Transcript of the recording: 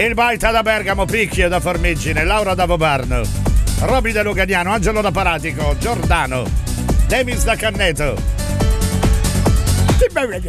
il Baita da Bergamo, Picchio da Formigine, Laura da Vobarno, Roby da Luganiano, Angelo da Paratico, Giordano, Davis da Canneto.